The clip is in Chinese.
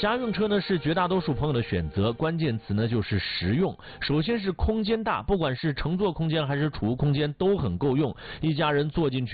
家用车呢是绝大多数朋友的选择，关键词呢就是实用。首先是空间大，不管是乘坐空间还是储物空间都很够用，一家人坐进去